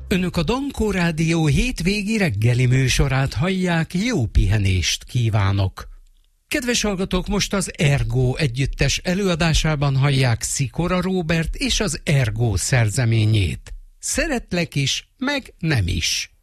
Önök a Dankó Rádió hétvégi reggeli műsorát hallják, jó pihenést kívánok! Kedves hallgatók, most az Ergo együttes előadásában hallják Szikora Róbert és az Ergo szerzeményét. Szeretlek is, meg nem is.